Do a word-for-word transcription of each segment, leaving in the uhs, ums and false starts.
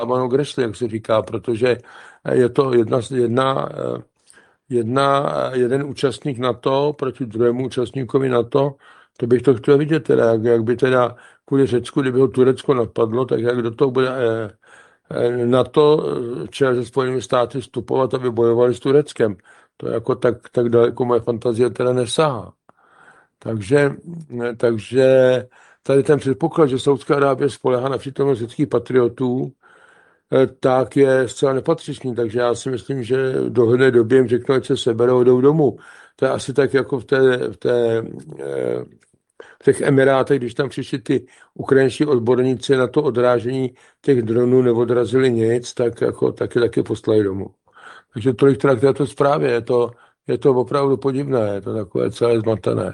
lámanou grešli, jak se říká, protože je to jedna, jedna, jedna, jeden účastník NATO proti druhému účastníkovi NATO. To bych to chtěl vidět, teda, jak, jak by teda kvůli Řecku, kdyby ho Turecko napadlo, tak jak do toho bude NATO čele se Spojenými státy vstupovat, aby bojovali s Tureckem. To je jako tak, tak daleko moje fantazie teda nesahá. Takže, takže tady ten předpoklad, že Saudská Arábie spolehá na přítomnost řeckých patriotů, tak je zcela nepatřičný. Takže já si myslím, že v dohledné době jim řeknou, ať se seberou, jdou domů. To je asi tak jako v, té, v, té, v těch Emirátech, když tam přišli ty ukrajinští odborníci na to odrážení těch dronů, neodrazili nic, tak jako taky taky poslali domů. Takže tolik teda k této zprávě. Je to, je to opravdu podivné, je to takové celé zmatené.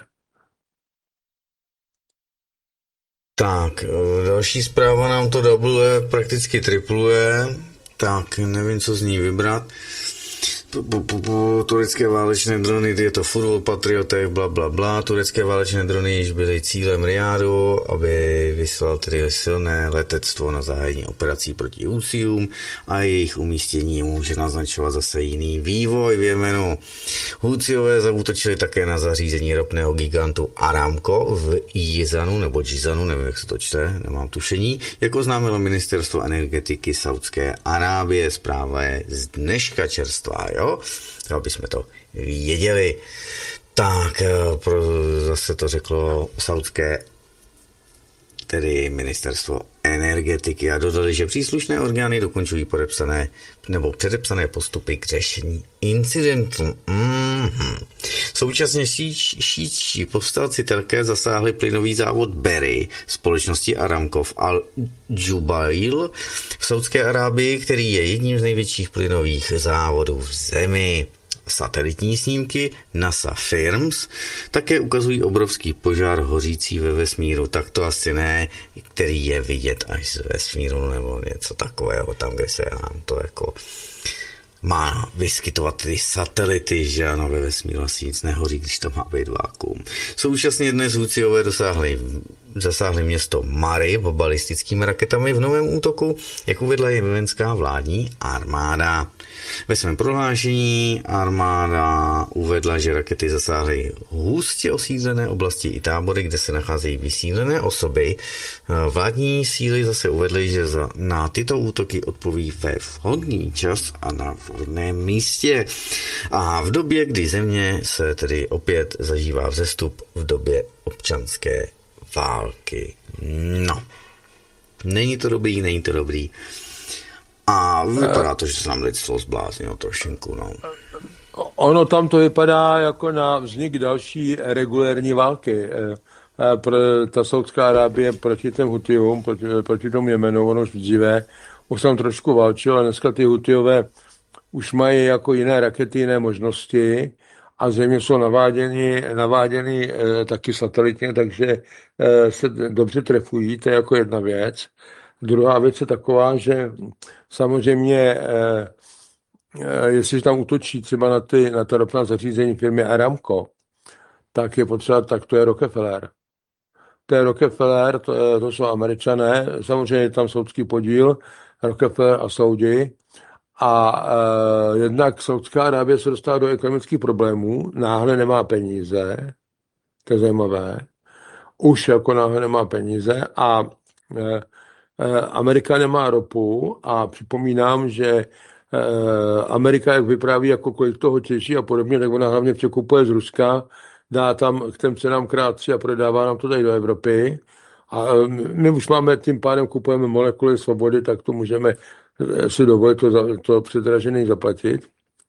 Tak, další zpráva nám to dubluje, prakticky tripluje, tak nevím, co z ní vybrat. Po, po, po, po, turecké válečné drony, je to furt o patriotech, bla, bla, bla. Turecké válečné drony již byly cílem Riádu, aby vyslal tedy silné letectvo na zahájení operací proti Husijům a jejich umístění může naznačovat zase jiný vývoj v Jemenu. Husijové zaútočili také na zařízení ropného gigantu Aramco v Jizanu, nebo Jizanu, nevím, jak se to čte, nemám tušení. Jako oznámilo ministerstvo energetiky Saudské Arábie, zpráva je z dneška čerstvá, jo, aby jsme to věděli. Tak, pro, zase to řeklo saudské, tedy ministerstvo energetiky, a dodali, že příslušné orgány dokončují podepsané nebo předepsané postupy k řešení incidentu. Mm-hmm. Současně šíčí povstalci také zasáhli plynový závod Berry společnosti Aramco v Al-Jubail v Saudské Arábii, který je jedním z největších plynových závodů v zemi. Satelitní snímky NASA Firms také ukazují obrovský požár hořící ve vesmíru, tak to asi ne, který je vidět až z vesmíru nebo něco takového, tam, kde se nám to jako má vyskytovat ty satelity, že ano, ve vesmíru asi nic nehoří, když tam má být vákuum. Současně dnes Husijové dosáhli zasáhli město Mary balistickými raketami v novém útoku, jak uvedla jemenská vládní armáda. Ve svém prohlášení armáda uvedla, že rakety zasáhly hustě osídlené oblasti i tábory, kde se nacházejí vysídlené osoby. Vládní síly zase uvedly, že za, na tyto útoky odpoví ve vhodný čas a na vhodném místě. A v době, kdy země se tedy opět zažívá vzestup v době občanské války. No. Není to dobrý, není to dobrý. A vypadá to, že se nám lidstvo zbláznilo trošinku, no. Ono tam to vypadá jako na vznik další regulérní války. Ta Saudská Arábie proti těm Hutijům, proti, proti tomu Jemenu, ono už dříve, už tam trošku válčil, a dneska ty Hutijové už mají jako jiné rakety, jiné možnosti a zřejmě jsou naváděny, naváděny e, taky satelitně, takže e, se dobře trefují, to je jako jedna věc. Druhá věc je taková, že samozřejmě, e, e, jestli tam útočí třeba na, ty, na ta ropná zařízení firmy Aramco, tak je potřeba, tak to je Rockefeller. To je Rockefeller, to, to jsou Američané, samozřejmě je tam saudský podíl, Rockefeller a Saudi. A e, jednak Saudská Arábie se dostává do ekonomických problémů, náhle nemá peníze, to je zajímavé, už jako náhle nemá peníze a e, e, Amerika nemá ropu a připomínám, že e, Amerika, jak vypráví, jako kolik toho těží a podobně, tak ona hlavně překupuje z Ruska, dá tam k těm cenám krát tři a prodává nám to tady do Evropy. A my už máme, tím pádem kupujeme molekuly svobody, tak to můžeme si dovolit to, to předražený zaplatit.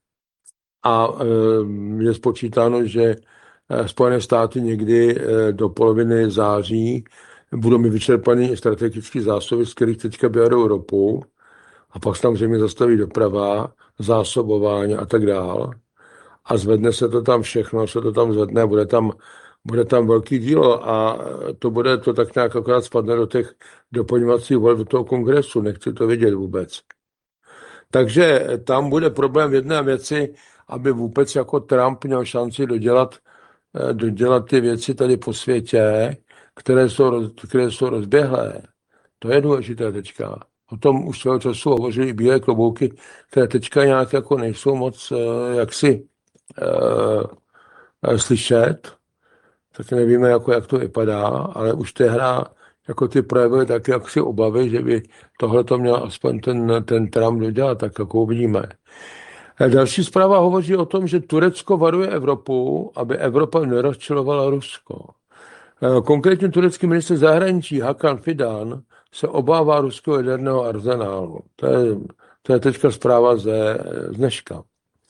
A je spočítáno, že Spojené státy někdy do poloviny září budou mít vyčerpaný strategický zásoby, z kterých teďka berou ropu, a pak se tam zřejmě zastaví doprava, zásobování a tak dál. A zvedne se to tam všechno, se to tam zvedne, bude tam, bude tam velký dílo a to bude to tak nějak akorát spadne do těch doplňovacích voleb do toho kongresu, nechci to vidět vůbec. Takže tam bude problém v jedné věci, aby vůbec jako Trump měl šanci dodělat, dodělat ty věci tady po světě, které jsou, které jsou rozběhlé. To je důležité teďka. O tom už svého času hovořili i bílé klobouky, které teďka nějak jako nejsou moc jaksi uh, slyšet, tak nevíme, jako, jak to vypadá, ale už té hra jako ty projevily taky jaksi obavy, že by tohle to měl aspoň ten, ten Trump dodělat, tak jako uvidíme. Další zpráva hovoří o tom, že Turecko varuje Evropu, aby Evropa nerozčilovala Rusko. Konkrétně turecký ministr zahraničí Hakan Fidan se obává ruského jaderného arzenálu. To je, to je teďka zpráva ze, z dneška.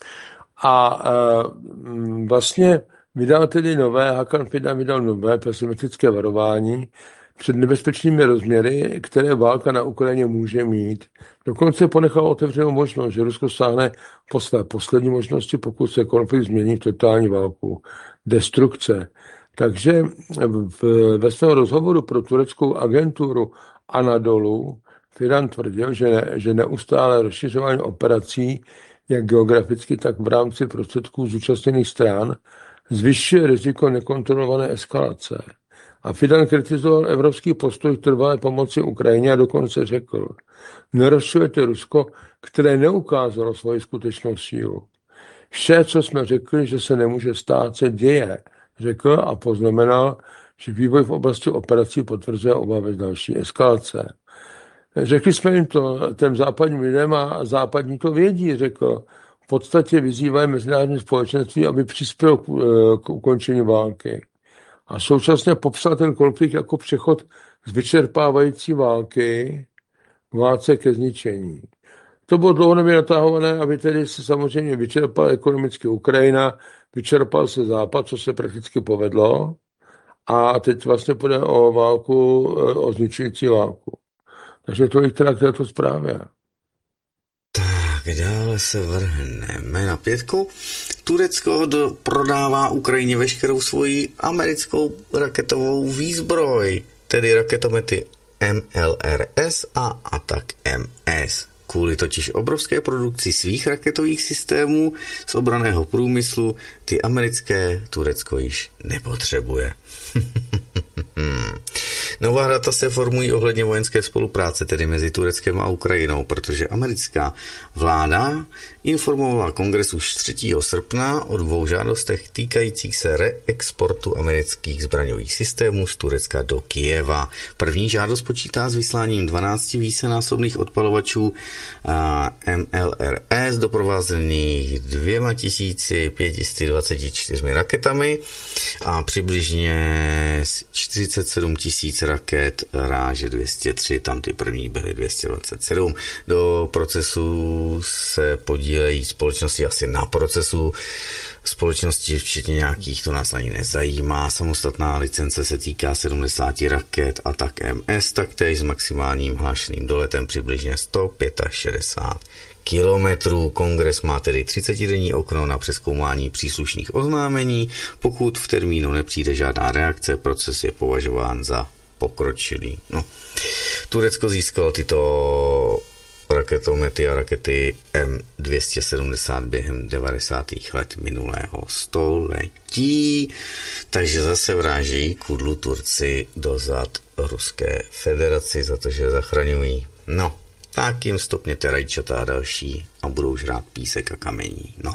A e, vlastně vydal tedy nové, Hakan Fidan vydal nové pesimistické varování před nebezpečnými rozměry, které válka na Ukrajině může mít. Dokonce ponechal otevřenou možnost, že Rusko sáhne po své poslední možnosti, pokud se konflikt změní v totální válku. Destrukce. Takže v, ve svém rozhovoru pro tureckou agenturu Anadolu Fidan tvrdil, že, ne, že neustále rozšiřování operací, jak geograficky, tak v rámci prostředků zúčastněných stran, zvyšuje riziko nekontrolované eskalace. A Fidan kritizoval evropský postoj k trvalé pomoci Ukrajině a dokonce řekl, nerozširujete Rusko, které neukázalo svoji skutečnou sílu. Vše, co jsme řekli, že se nemůže stát, se děje, řekl a poznamenal, že vývoj v oblasti operací potvrzuje obavy z další eskalace. Řekli jsme jim to, těm západním lidem a západní to vědí, řekl. V podstatě vyzývají mezinárodní společenství, aby přispělo k, k ukončení války. A současně popsal ten konflikt jako přechod z vyčerpávající války k válce ke zničení. To bylo dlouhodobě natahované, aby tedy se samozřejmě vyčerpala ekonomicky Ukrajina, vyčerpal se Západ, co se prakticky povedlo. A teď vlastně půjde o válku, o zničující válku. Takže to je teda k této zprávě. Tak dále se vrhneme na pětku. Turecko do, prodává Ukrajině veškerou svoji americkou raketovou výzbroj, tedy raketomety M L R S a Attack M S. Kvůli totiž obrovské produkci svých raketových systémů z obranného průmyslu ty americké Turecko již nepotřebuje. Nová data se formují ohledně vojenské spolupráce, tedy mezi Tureckem a Ukrajinou, protože americká vláda informovala kongres už třetího srpna o dvou žádostech týkajících se reexportu amerických zbraňových systémů z Turecka do Kyjeva. První žádost počítá s vysláním dvanácti vícenásobných odpalovačů M L R S doprovázených dvěma tisíci pěti sty dvaceti čtyřmi raketami a přibližně čtyřicet sedm tisíc raket ráže dvě stě tři, tam ty první byly dvě stě dvacet sedm. Do procesu se podílejí společnosti, asi na procesu společnosti, včetně nějakých, to nás ani nezajímá. Samostatná licence se týká sedmdesáti raket a tak M S, taktéž s maximálním hlášeným doletem přibližně sto šedesát pět kilometrů. Kongres má tedy třicetidenní okno na přezkoumání příslušných oznámení. Pokud v termínu nepřijde žádná reakce, proces je považován za pokročilý. No. Turecko získalo tyto raketomety a rakety M dvě stě sedmdesát během devadesátých let minulého století, takže zase vrážejí kudlu Turci do zad Ruské federaci za to, že zachraňují. No, tak jim stopněte rajčata a další a budou žrát písek a kamení. No.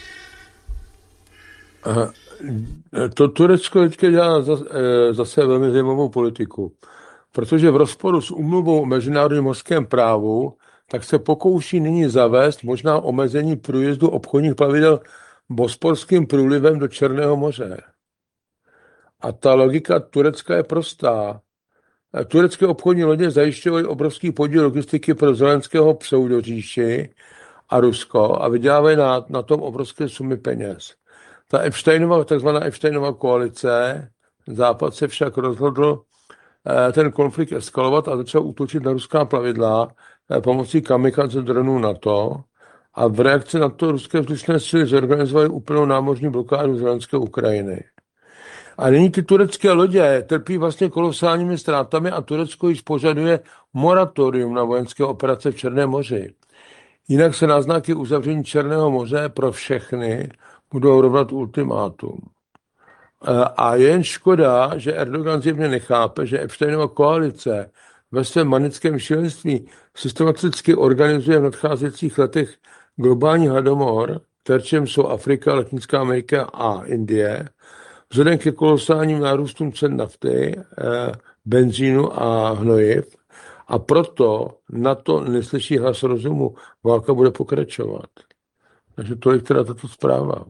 Aha. To Turecko teďka dělá zase velmi zajímavou politiku, protože v rozporu s úmluvou o mezinárodním mořském právu tak se pokouší nyní zavést možná omezení průjezdu obchodních plavidel Bosporským průlivem do Černého moře. A ta logika Turecka je prostá. Turecké obchodní lodě zajišťovaly obrovský podíl logistiky pro Zelenského pseudoříši a Rusko a vydělávají na, na tom obrovské sumy peněz. Ta Epsteinova, takzvaná Epsteinova koalice, Západ se však rozhodl ten konflikt eskalovat a začal útočit na ruská plavidla pomocí kamikadze dronů NATO a v reakci na to ruské vzdušné síly zorganizovaly úplnou námořní blokádu Zelenské Ukrajiny. A nyní ty turecké lodě trpí vlastně kolosálními ztrátami a Turecko již požaduje moratorium na vojenské operace v Černém moři. Jinak se náznaky uzavření Černého moře pro všechny budou rovnat ultimátum. A je jen škoda, že Erdogan zjevně nechápe, že Epsteinova koalice ve svém manickém šílenství systematicky organizuje v nadcházejících letech globální hladomor, terčem jsou Afrika, Latinská Amerika a Indie, vzhledem ke kolosálním nárůstům cen nafty, benzínu a hnojiv, a proto na to neslyší hlas rozumu. Válka bude pokračovat. Takže tolik teda tato zpráva.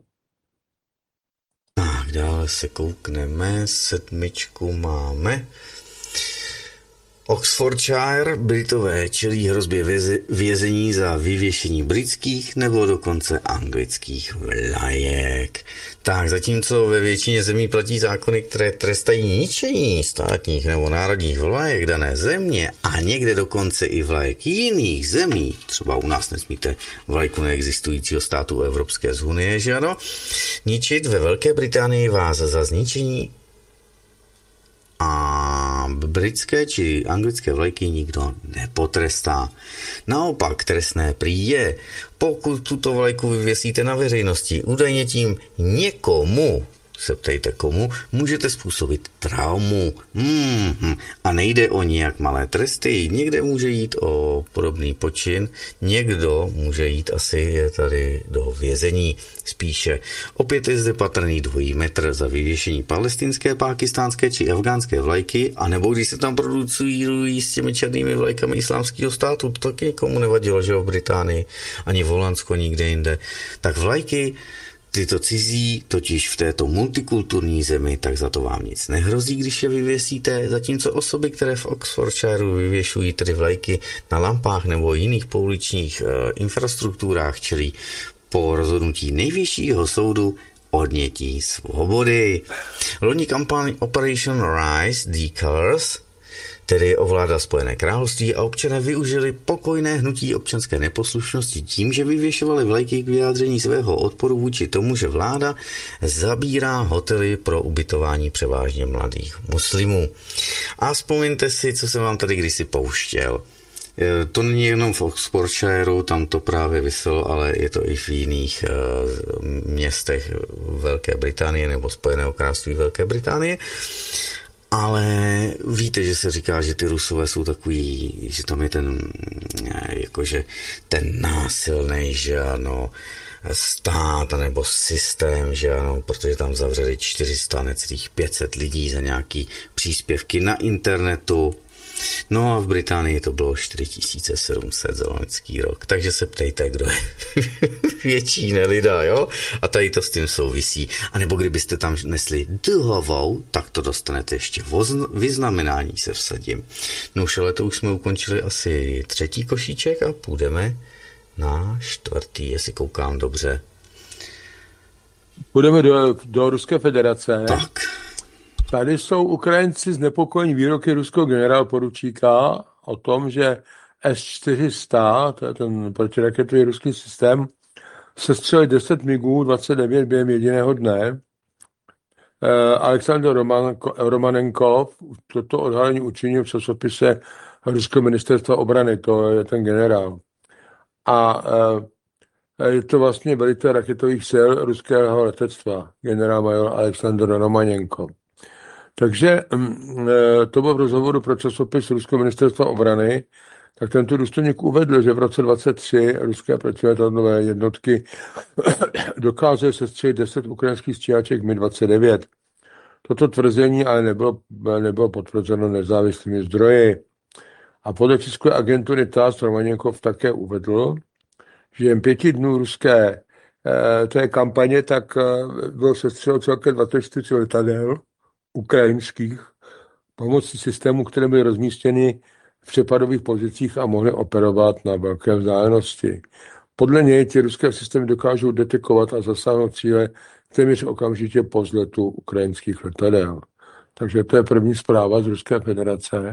Tak, dále se koukneme, sedmičku máme. Oxfordshire, Britové čelí hrozbě věze, vězení za vyvěšení britských nebo dokonce anglických vlajek. Tak, zatímco ve většině zemí platí zákony, které trestají ničení státních nebo národních vlajek dané země a někde dokonce i vlajek jiných zemí, třeba u nás nesmíte vlajku neexistujícího státu Evropské unie, že ano, ničit, ve Velké Británii vás za zničení a britské či anglické vlajky nikdo nepotrestá. Naopak trestné prý je, pokud tuto vlajku vyvěsíte na veřejnosti, údajně tím někomu, se ptejte komu, můžete způsobit traumu. Hmm, a nejde o nějak malé tresty, někde může jít o podobný počin, někdo může jít asi tady do vězení spíše. Opět je zde patrný dvojí metr za vyvěšení palestinské, pákistánské či afgánské vlajky, anebo když se tam producují s těmi černými vlajkami islámského státu, to taky nikomu nevadilo, že v Británii, ani v Holandsku, nikde jinde. Tak vlajky tyto cizí, totiž v této multikulturní zemi, tak za to vám nic nehrozí, když je vyvěsíte, zatímco osoby, které v Oxfordshireu vyvěšují tedy vlajky na lampách nebo jiných pouličních e, infrastrukturách, čili po rozhodnutí nejvyššího soudu odnětí svobody. Loni kampaň Operation Rise the Colors, tedy ovládá Spojené království, a občané využili pokojné hnutí občanské neposlušnosti tím, že vyvěšovali vlajky k vyjádření svého odporu vůči tomu, že vláda zabírá hotely pro ubytování převážně mladých muslimů. A vzpomeňte si, co jsem vám tady kdysi pouštěl. To není jenom v Oxfordshireu, tam to právě vyselo, ale je to i v jiných uh, městech Velké Británie nebo Spojeného království Velké Británie. Ale víte, že se říká, že ty Rusové jsou takový, že tam je ten, jakože ten násilný, že ano, stát nebo systém, že ano, protože tam zavřeli čtyři sta, necelých pět set lidí za nějaký příspěvky na internetu. No a v Británii to bylo čtyři tisíce sedm set za loňský rok. Takže se ptejte, kdo je větší nelida, jo? A tady to s tím souvisí. A nebo kdybyste tam nesli duhovou, tak to dostanete ještě vyznamenání, se vsadím. No už ale to už jsme ukončili asi třetí košíček a půjdeme na čtvrtý, jestli koukám dobře. Půjdeme do, do Ruské federace. Tak. Tady jsou Ukrajinci znepokojení výroky ruského generálporučíka o tom, že S čtyři sta, to je ten protiraketový ruský systém, sestřelil deset migů, dvacet devět během jediného dne. Alexander Romanko, Romanenkov toto odhalení učinil v časopise Ruského ministerstva obrany, to je ten generál. A je to vlastně velitel raketových sil ruského letectva, generál-major Alexander Romanenkov. Takže to bylo v rozhovoru pro časopis Ruského ministerstva obrany, tak tento důstojník uvedl, že v roce dvacet tři ruské protiletadlové jednotky dokázaly sestřelit deset ukrajinských stíhaček M I dvacet devět. Toto tvrzení ale nebylo, nebylo potvrzeno nezávislými zdroji. A podle české agentury T A S Romanenkov také uvedl, že jen pěti dnů ruské to je kampaně, tak bylo sestřeleno celkem dvacet čtyři letadel ukrajinských pomocí systémů, které byly rozmístěny v přepadových pozicích a mohly operovat na velké vzdálenosti. Podle něj ty ruské systémy dokážou detekovat a zasáhnout cíle téměř okamžitě po vzletu ukrajinských letadel. Takže to je první zpráva z Ruské federace.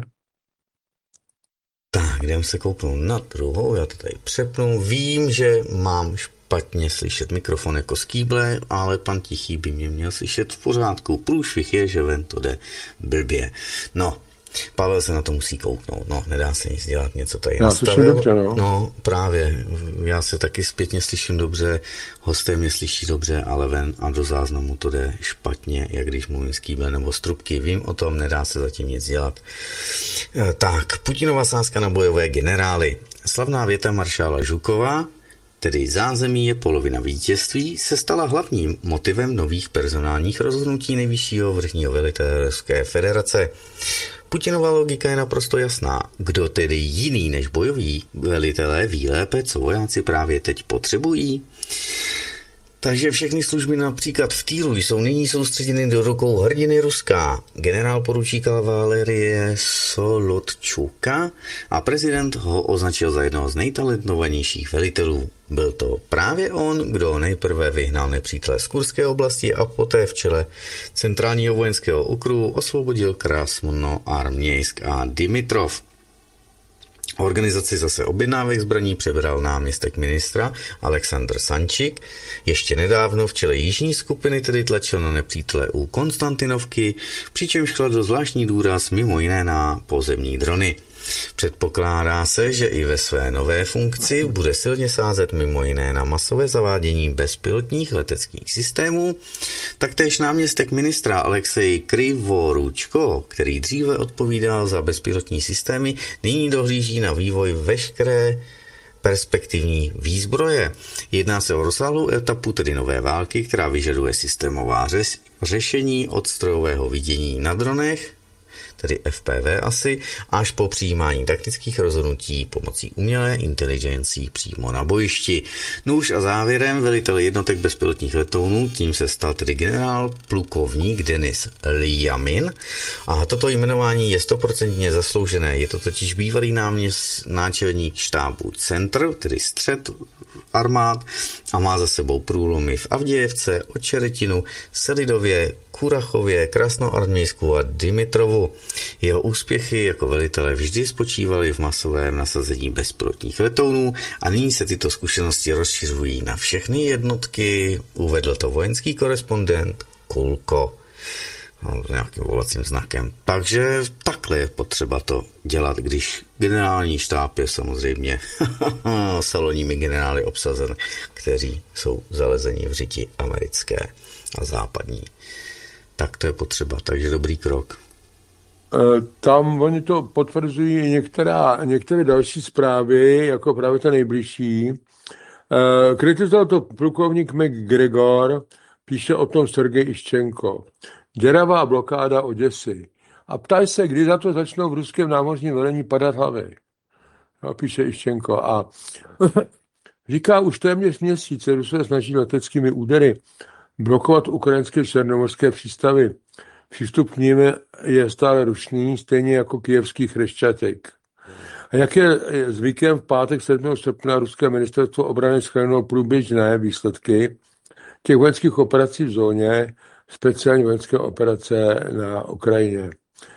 Tak, jdem se kouknout na druhou, já to tady přepnu. Vím, že mám špatně slyšet mikrofon jako z kýble, ale pan Tichý by mě měl slyšet v pořádku. Průšvih je, že ven to jde blbě. No, Pavel se na to musí kouknout, no, nedá se nic dělat, něco tady Já slyším dobře, no. No, právě, já se taky zpětně slyším dobře, hosté mě slyší dobře, ale ven a do záznamu to jde špatně, jak když mluvím z kýble nebo z trubky, vím o tom, nedá se zatím nic dělat. Tak, Putinova sázka na bojové generály. Slavná věta maršála Žukova, tedy zázemí je polovina vítězství, se stala hlavním motivem nových personálních rozhodnutí nejvyššího vrchního velitele Ruské federace. Putinova logika je naprosto jasná. Kdo tedy jiný než bojoví velitelé ví lépe, co vojáci právě teď potřebují? Takže všechny služby například v týlu jsou nyní soustředěny do rukou hrdiny Ruska, generál poručíka Valerie Solotčuka, a prezident ho označil za jednoho z nejtalentovanějších velitelů. Byl to právě on, kdo nejprve vyhnal nepřítele z Kurské oblasti a poté v čele centrálního vojenského okruhu osvobodil Krasnoarmějsk a Dimitrov. Organizaci zase objednávek zbraní přebral náměstek ministra Aleksandr Sančik. Ještě nedávno v čele jižní skupiny tedy tlačil na nepřítele u Konstantinovky, přičemž kladl zvláštní důraz mimo jiné na pozemní drony. Předpokládá se, že i ve své nové funkci bude silně sázet mimo jiné na masové zavádění bezpilotních leteckých systémů. Taktéž náměstek ministra Alexej Krivoručko, který dříve odpovídal za bezpilotní systémy, nyní dohlíží na vývoj veškeré perspektivní výzbroje. Jedná se o rozsáhlou etapu tedy nové války, která vyžaduje systémová řešení od strojového vidění na dronech, tedy F P V asi, až po přijímání taktických rozhodnutí pomocí umělé inteligencí přímo na bojišti. Nůž a závěrem velitel jednotek bezpilotních letounů, tím se stal tedy generál plukovník Denis Ljamin, a toto jmenování je stoprocentně zasloužené. Je to totiž bývalý náměst, náčelník štábu Centr, tedy střed armád, a má za sebou průlomy v Avdějevce, Očeretinu, Selidově, Kurachově, Krasnoarmějsku a Dimitrovu. Jeho úspěchy jako velitele vždy spočívaly v masovém nasazení bezpilotních letounů a nyní se tyto zkušenosti rozšiřují na všechny jednotky, uvedl to vojenský korespondent Kulko. No, s nějakým volacím znakem. Takže takhle je potřeba to dělat, když generální štáb je samozřejmě salonními generály obsazen, kteří jsou zalezeni v řiti americké a západní. Tak to je potřeba, takže dobrý krok. Tam oni to potvrzují některá, některé další zprávy, jako právě ta nejbližší. Kritizoval to plukovník McGregor, píše o tom Sergej Iščenko. Děravá blokáda Oděsy. A ptají se, kdy za to začnou v ruském námořním velení padat hlavy. No, píše Iščenko. A říká, už téměř měsíce Rusové snaží leteckými údery blokovat ukrajinské černomorské přístavy. Přístup k nim je stále rušný, stejně jako kyjevský Chreščatek. A jak je zvykem, v pátek sedmého srpna ruské ministerstvo obrany shledanou průběžné výsledky těch vojenských operací v zóně, speciální vojenské operace na Ukrajině.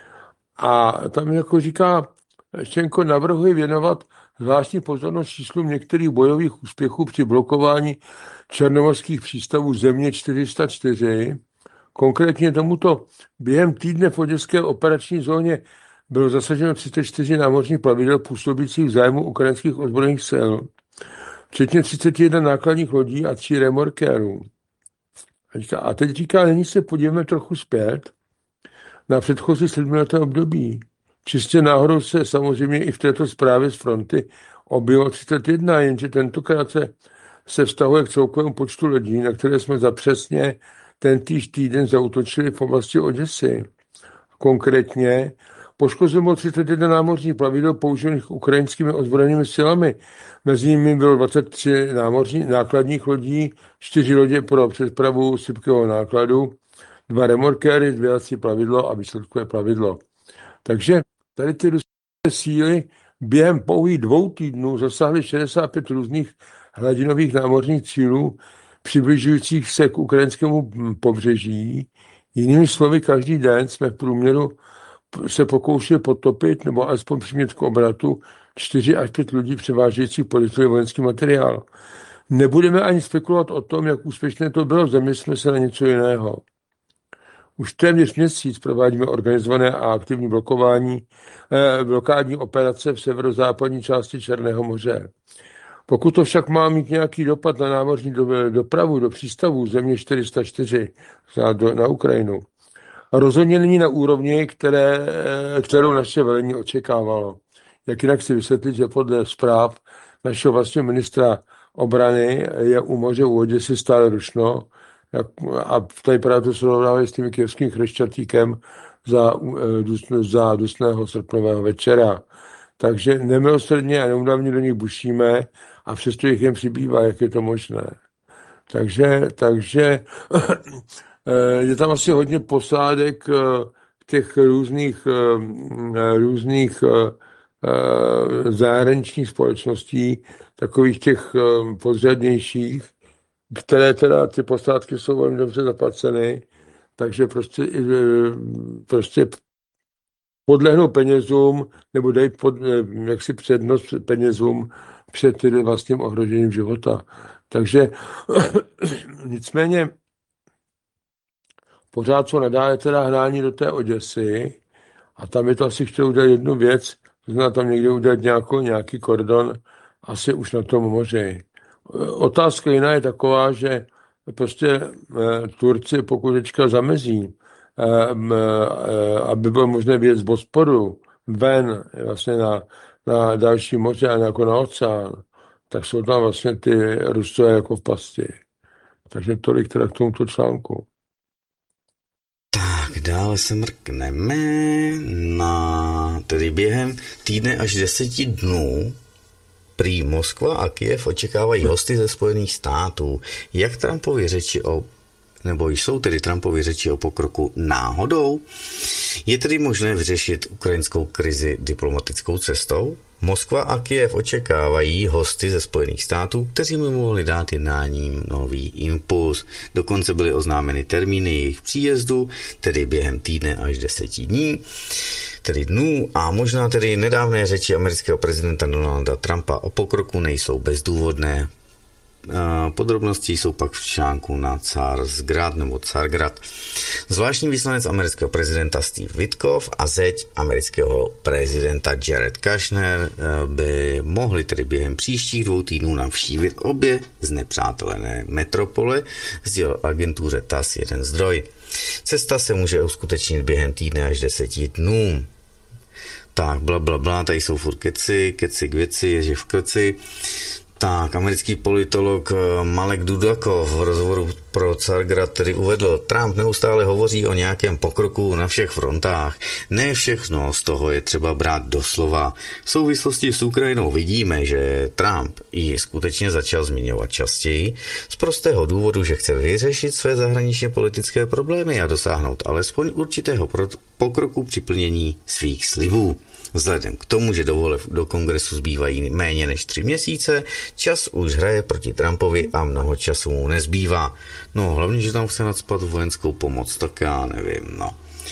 A tam jako říká, Štěnko navrhuje věnovat zvláštní pozornost číslům některých bojových úspěchů při blokování černomorských přístavů země čtyři sta čtyři. Konkrétně tomuto během týdne v oděské operační zóně bylo zasaženo třicet čtyři námořních plavidel působících v zájmu ukrajinských ozbrojených sil, včetně třicet jedna nákladních lodí a tří remorkérů. A teď říká, nyní se podíváme trochu zpět na předchozí sedmileté období. Čistě náhodou se samozřejmě i v této zprávě z fronty objevilo třicet jedna, jenže tentokrát se, se vztahuje k celkovému počtu lodí, na které jsme za přesně tentýž týden zaútočili v oblasti Oděsy. Konkrétně poškozeno třicet jedna námořních plavidel používaných ukrajinskými ozbrojenými silami. Mezi nimi bylo dvacet tři námořní nákladních lodí, čtyři lodě pro přepravu sypkého nákladu, dva remorkéry, zvědací plavidlo a výsledkové plavidlo. Takže tady ty ruské síly během pouhých dvou týdnů zasáhly šedesát pět různých hladinových námořních cílů, přibližujících se k ukrajinskému pobřeží. Jinými slovy, každý den jsme v průměru se pokoušeli potopit nebo alespoň přimět k obratu čtyři až pět lidí převážejících podezřelý vojenský materiál. Nebudeme ani spekulovat o tom, jak úspěšné to bylo, zaměřme se na něco jiného. Už téměř měsíc provádíme organizované a aktivní blokování, eh, blokádní operace v severozápadní části Černého moře. Pokud to však má mít nějaký dopad na námořní do, dopravu do přístavů země čtyři sta čtyři na, do, na Ukrajinu, rozhodně není na úrovni, které, kterou naše velení očekávalo. Jak jinak si vysvětlit, že podle zpráv našeho vlastního ministra obrany je u moře u Oděsy stále rušno, jak, a tady právě to srovnávají s tím kyjevským Chrešťatíkem za, za dusného srpnového večera. Takže nemilosrdně a neúnavně do nich bušíme a přesto jich jen přibývá, jak je to možné. Takže, takže je tam asi hodně posádek těch různých, různých zahraničních společností, takových těch podřadnějších, které teda ty posádky jsou velmi dobře zaplaceny, takže prostě, prostě podlehnou penězům nebo dají pod, jaksi přednost penězům před tedy vlastním ohrožením života. Takže nicméně pořád co nadále teda hnání do té Oděsy a tam je to asi chtěl udělat jednu věc, to znamená tam někde udělat nějakou, nějaký kordon asi už na tom moři. Otázka jiná je taková, že prostě Turci, pokud teďka zamezí, aby bylo možné vyjet z Bosporu ven vlastně na, na další moře a jako na oceán, tak jsou tam vlastně ty Rusové jako v pasti. Takže tolik teda k tomuto článku. Tak dále se mrkneme na, tedy během týdne až deseti dnů prý Moskva a Kyjev očekávají hosty ze Spojených států. Jak Trumpovi řeči o nebo jsou tedy Trumpovi řeči o pokroku náhodou? Je tedy možné vyřešit ukrajinskou krizi diplomatickou cestou? Moskva a Kyjev očekávají hosty ze Spojených států, kteří by mohli dát jednáním nový impuls. Dokonce byly oznámeny termíny jejich příjezdu, tedy během týdne až deseti dní, tedy dnů, a možná tedy nedávné řeči amerického prezidenta Donalda Trumpa o pokroku nejsou bezdůvodné. Podrobnosti jsou pak v článku na Carsgrad nebo Cargrad. Zvláštní vyslanec amerického prezidenta Steve Witkoff a zeď amerického prezidenta Jared Kushner by mohli tedy během příštích dvou týdnů navštívit obě znepřátelené metropole, sdělil agentuře T A S S jeden zdroj. Cesta se může uskutečnit během týdne až deseti dnů. Tak, bla, bla, bla, tady jsou furt keci, keci k věci, ježi v krci. Tak, americký politolog Malek Dudakov v rozhovoru pro Cargrad tedy uvedl, Trump neustále hovoří o nějakém pokroku na všech frontách. Ne všechno z toho je třeba brát doslova. V souvislosti s Ukrajinou vidíme, že Trump ji skutečně začal zmiňovat častěji z prostého důvodu, že chce vyřešit své zahraničně politické problémy a dosáhnout alespoň určitého pokroku při plnění svých slibů. Vzhledem k tomu, že do voleb do kongresu zbývají méně než tři měsíce, čas už hraje proti Trumpovi a mnoho času mu nezbývá. No, hlavně, že tam chce nacpat vojenskou pomoc, tak já nevím, no.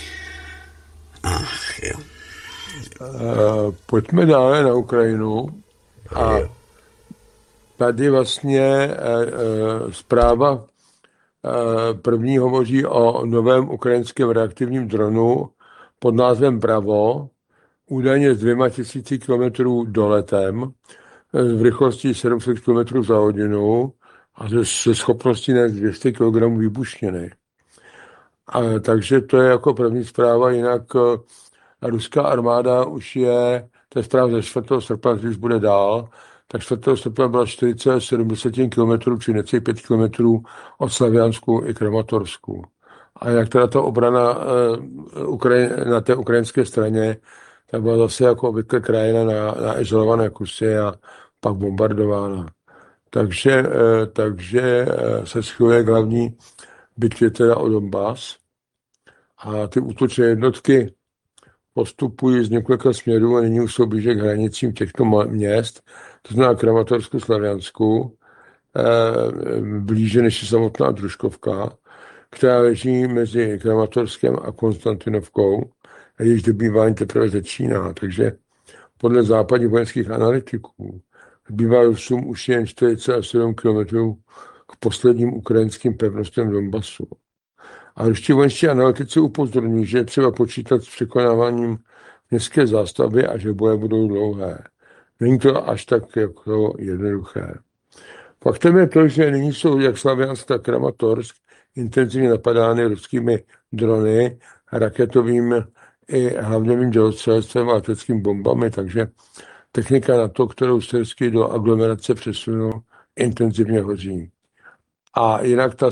Ach, jo. Uh, pojďme dále na Ukrajinu. A tady vlastně uh, zpráva uh, první hovoří o novém ukrajinském reaktivním dronu pod názvem Bravo, údajně s dvěma tisíci kilometrů doletem, v rychlosti sedm set kilometrů za hodinu a se schopností nést dvě stě kilogramů výbušniny. A, takže to je jako první zpráva, jinak ruská armáda už je, to je zpráva ze čtvrtého srpna, když bude dál, tak čtvrtého srpna byla čtyřicet sedm kilometrů, či necelých pět kilometrů od Slaviansku i Kramatorsku. A jak teda ta obrana uh, na té ukrajinské straně, tak byla zase jako obvykle krajina na, na izolované kusy a pak bombardována. Takže, eh, takže eh, se schyluje k hlavní bitvě teda o Donbas a ty útočné jednotky postupují z několika směrů a nyní už jsou blíže k hranicím těchto měst, to znamená Kramatorsku, Slaviansku, eh, blíže než je samotná Družkovka, která leží mezi Kramatorskem a Konstantinovkou, a jejich dobývání teprve začíná. Takže podle západních vojenských analytiků zbývá Rusům už jen čtyřicet sedm kilometrů k posledním ukrajinským pevnostem Donbasu. A ruští vojenští analytici upozorňují, že je třeba počítat s překonáváním městské zástavby a že boje budou dlouhé. Není to až tak jako jednoduché. Faktem je to, že nyní jsou jak Slaviansk, tak Kramatorsk intenzivně napadány ruskými drony, raketovým i hlavněvým dělostřelectvem a leteckými bombami, takže technika NATO, kterou Syrský do aglomerace přesunul, intenzivně hoří. A jinak ta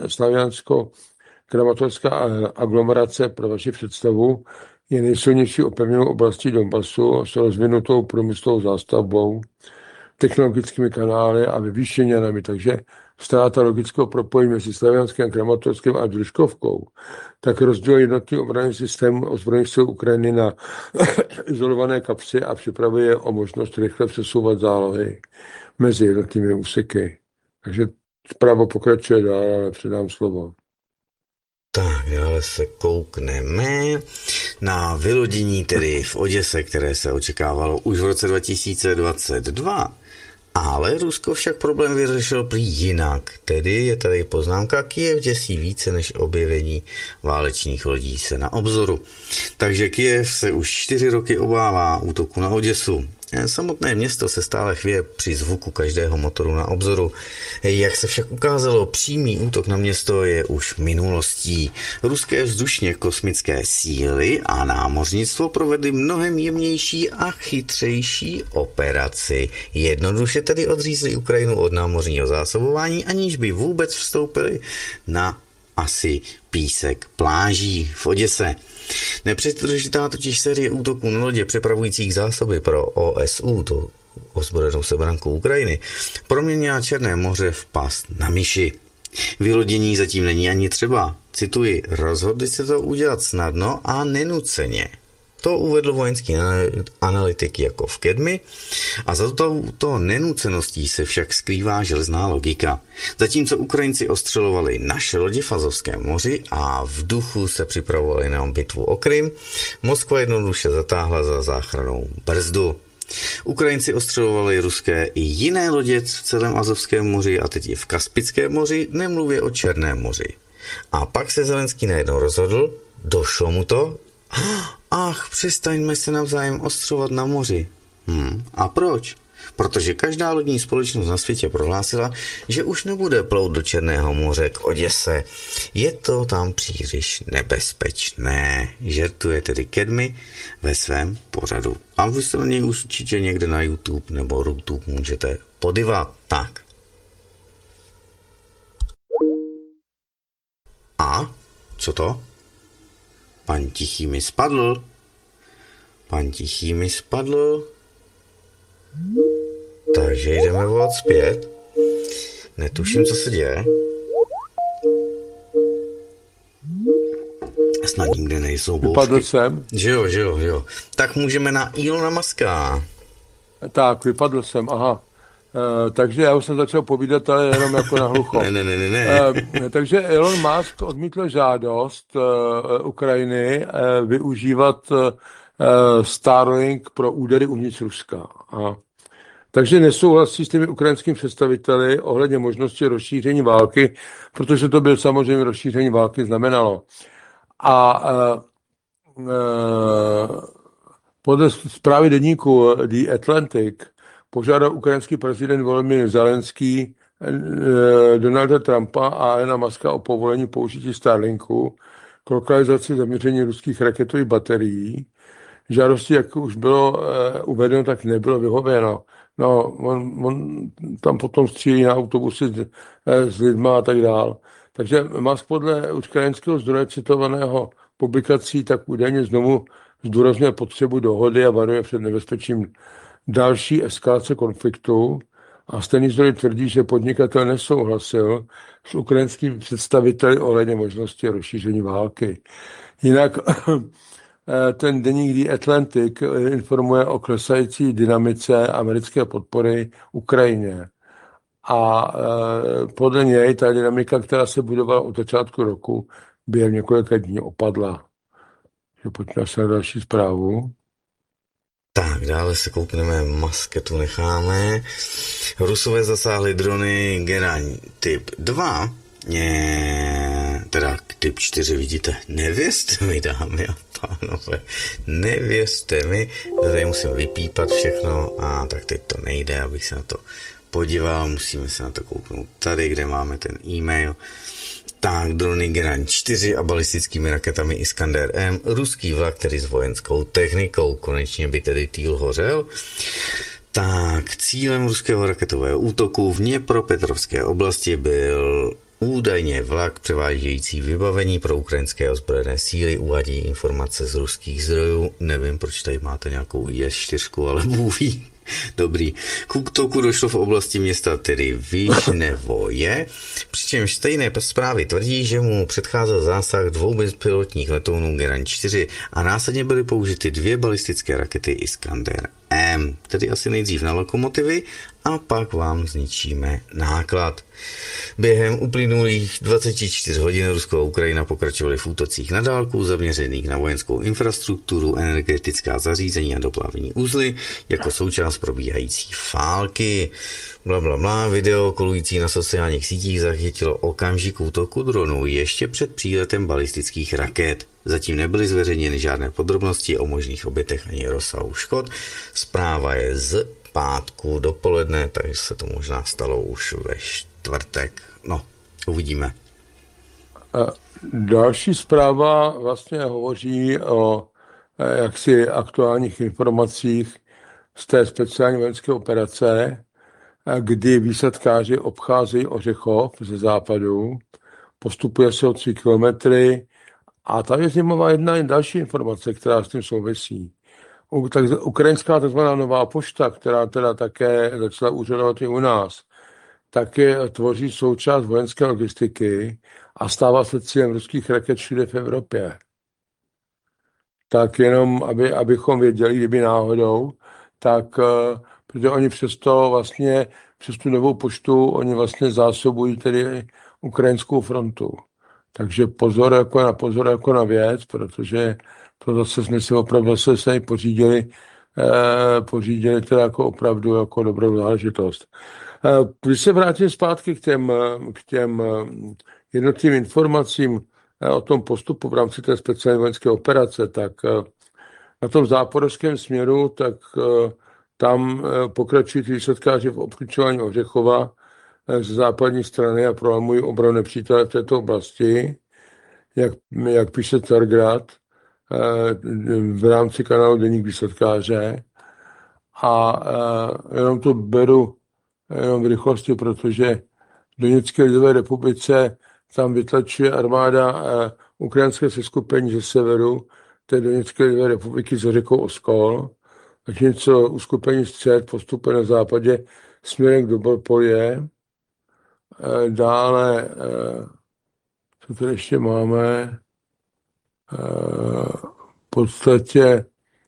slaviansko-kramatorská aglomerace, pro vaši představu, je nejsilnější opevněnou oblastí Donbasu s rozvinutou průmyslovou zástavbou, technologickými kanály a vyvýšeninami, takže ztráta logického propojení mezi Slavianskem, Kramatorskem a Družkovkou, tak rozděl jednotný obranný systém ozbrojených sil Ukrajiny na izolované kapsy a připravuje o možnost rychle přesouvat zálohy mezi jednotlivými úseky. Takže zpráva pokračuje dál, ale předám slovo. Tak, dále se koukneme na vylodění tedy v Oděse, které se očekávalo už v roce dva tisíce dvacet dva. Ale Rusko však problém vyřešilo prý jinak. Tedy je tady poznámka, Kyjev děsí více než objevení válečných lodí se na obzoru. Takže Kyjev se už čtyři roky obává útoku na Oděsu. Samotné město se stále chvěje při zvuku každého motoru na obzoru. Jak se však ukázalo, přímý útok na město je už minulostí. Ruské vzdušně kosmické síly a námořnictvo provedly mnohem jemnější a chytřejší operaci. Jednoduše tedy odřízli Ukrajinu od námořního zásobování, aniž by vůbec vstoupili na asi písek pláží v Oděse. Nepřetržitá totiž série útoků na lodě přepravujících zásoby pro O S U, to ozbrojenou sebranku Ukrajiny, proměnila Černé moře v past na myši. Vylodění zatím není ani třeba. Cituji, rozhodli se to udělat snadno a nenuceně. To uvedl vojenský analytik jako v Kedmi a za touto nenuceností se však skrývá železná logika. Zatímco Ukrajinci ostřelovali naše lodi v Azovském moři a v duchu se připravovali na bitvu o Krym, Moskva jednoduše zatáhla za záchrannou brzdu. Ukrajinci ostřelovali ruské i jiné lodě v celém Azovském moři a teď i v Kaspickém moři, nemluvě o Černém moři. A pak se Zelenský najednou rozhodl, došlo mu to, ach, přestaňme se navzájem ostřovat na moři. Hm, a proč? Protože každá lodní společnost na světě prohlásila, že už nebude plout do Černého moře k Oděse. Je to tam příliš nebezpečné, žertuje tedy Kedmi ve svém pořadu. A vy se na něj určitě někde na YouTube nebo Rutube můžete podívat. Tak. A? Co to? Pan Tichý mi spadl. Pan Tichý mi spadl. Takže jdeme volat zpět. Netuším, co se děje. Snad nikde nejsou bouřky. Vypadl jsem. Že jo, že jo, že jo. Tak můžeme na Ilona Muska. Tak, vypadl jsem, aha. E, takže já už jsem začal povídat, ale jenom jako na hlucho. ne, ne, ne, ne. E, takže Elon Musk odmítl žádost e, Ukrajiny e, využívat e, Starlink pro údery uvnitř Ruska. A takže nesouhlasí s těmi ukrajinskými představiteli ohledně možnosti rozšíření války, protože to byl samozřejmě rozšíření války znamenalo. A e, e, podle zprávy deníku The Atlantic požádal ukrajinský prezident Volodymyr Zelenský e, Donalda Trumpa a Elona Muska o povolení použití Starlinku k lokalizaci zaměření ruských raketových baterií. Žádosti, jak už bylo e, uvedeno, tak nebylo vyhověno. No, on, on tam potom střílí na autobusy s, s lidma a tak dál. Takže Musk podle ukrajinského zdroje citovaného publikací tak údajně znovu zdůrazňuje potřebu dohody a varuje před nebezpečím další eskalace konfliktu. A stejný zdroj tvrdí, že podnikatel nesouhlasil s ukrajinskými představiteli ohledně možnosti rozšíření války. Jinak ten deník The Atlantic informuje o klesající dynamice americké podpory Ukrajině. A podle něj ta dynamika, která se budovala od začátku roku, během několika dní opadla. Pojďme se na další zprávu. Tak, dále se koukneme, masketu necháme. Rusové zasáhli drony Geran typ dva. Je, teda typ čtyři vidíte. Nevěřte mi, dámy a pánové, nevěřte mi, tady musím vypípat všechno a tak teď to nejde, abych se na to podíval, musíme se na to kouknout tady, kde máme ten e-mail. Tak, drony Geran čtyři a balistickými raketami Iskander M, ruský vlak, který s vojenskou technikou, konečně by tedy Týl hořel. Tak, cílem ruského raketového útoku v Dněpropetrovské oblasti byl údajně vlak převážející vybavení pro ukrajinské ozbrojené síly, uvádí informace z ruských zdrojů. Nevím, proč tady máte nějakou I S čtyři, ale Bůh ví. Dobrý. K útoku došlo v oblasti města tedy Vyšnevoje, přičemž stejné zprávy tvrdí, že mu předcházel zásah dvou bezpilotních letounů Geran čtyři a následně byly použity dvě balistické rakety Iskander M, tedy asi nejdřív na lokomotivy a pak vám zničíme náklad. Během uplynulých dvaceti čtyř hodin Rusko a Ukrajina pokračovaly v útocích na dálku zaměřených na vojenskou infrastrukturu, energetická zařízení a doplavní uzly jako součást probíhající války. Blablabla, bla, bla. Video kolující na sociálních sítích zachytilo okamžik útoku dronů ještě před příletem balistických raket. Zatím nebyly zveřejněny žádné podrobnosti o možných obětech ani rozsahu škod. Zpráva je z pátku dopoledne, takže se to možná stalo už ve čtvrtek. No, uvidíme. Další zpráva vlastně hovoří o jaksi aktuálních informacích z té speciální vojenské operace, kdy výsadkáři obcházejí Ořechov ze západu, postupuje se o tři kilometry a tam je zajímavá jedna další informace, která s tím souvisí. Ukrajinská tzv. Nová pošta, která teda také začala úřadovat i u nás, také tvoří součást vojenské logistiky a stává se cílem ruských raket všude v Evropě. Tak jenom, aby, abychom věděli, kdyby náhodou, tak protože oni přesto vlastně, přes tu novou poštu, oni vlastně zásobují tedy ukrajinskou frontu. Takže pozor jako na pozor jako na věc, protože to zase jsme si opravdu zase se pořídili, eh, pořídili teda jako opravdu jako dobrou záležitost. Eh, když se vrátím zpátky k těm, k těm jednotlivým informacím eh, o tom postupu v rámci té speciální vojenské operace, tak eh, na tom záporožském směru, tak eh, tam eh, pokračují výsadkáři v obklíčování Ořechova eh, z západní strany a prolamují obranu nepřítele v této oblasti, jak, jak píše Stargrad, v rámci kanálu Deník výsadkáře a jenom to beru jenom v rychlosti, protože v Doněcké lidové republice tam vytlačuje armáda ukrajinské seskupení ze severu té Doněcké lidové republiky za řekou Oskol, zatímco uskupení střed postupuje na západě směrem k Dobrpolje. Dále, co tady ještě máme, v podstatě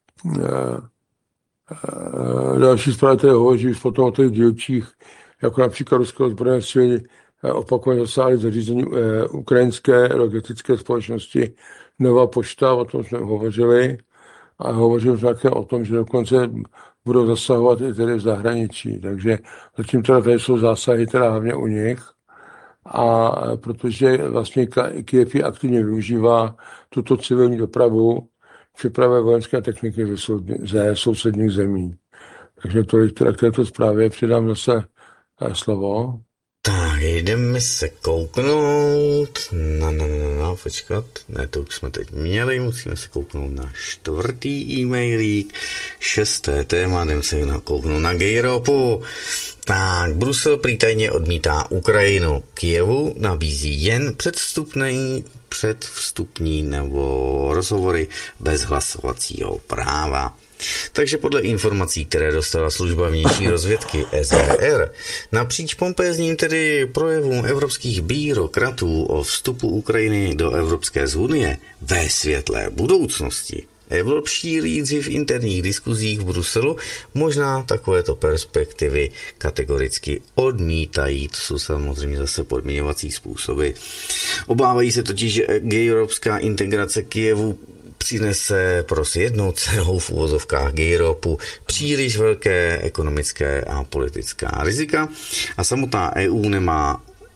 další zprávy tady hovoří potom o těch dílčích, jako například ruské ozbrojené síly opakovaně zasáhly zařízení ukrajinské logistické společnosti Nová pošta, o tom jsme hovořili a hovořili jsme také o tom, že dokonce budou zasahovat i tedy v zahraničí, takže zatím teda tady jsou zásahy teda hlavně u nich. A protože vlastně Kyjev aktivně využívá tuto civilní dopravu připravuje vojenské techniky ze, sou, ze sousedních zemí. Takže tolik teda k této zprávě přidám zase slovo. Tak, jdeme se kouknout. Na, na, na, na, počkat. Ne, to už jsme teď měli. Musíme se kouknout na čtvrtý e-mailík. Šesté téma, jdeme se kouknout na Gejropu. Tak, Brusel prý tajně odmítá Ukrajinu. Kyjevu nabízí jen předvstupný, předvstupní nebo rozhovory bez hlasovacího práva. Takže podle informací, které dostala služba vnější rozvědky S R R, napříč pompézním tedy projevům evropských byrokratů o vstupu Ukrajiny do Evropské unie ve světlé budoucnosti, evropští lídři v interních diskuzích v Bruselu možná takovéto perspektivy kategoricky odmítají. To jsou samozřejmě zase podmiňovací způsoby. Obávají se totiž, že gejrovská integrace Kyjevu přinese pro jednou cenou v uvozovkách Gejropu příliš velké ekonomické a politická rizika a samotná E U nemá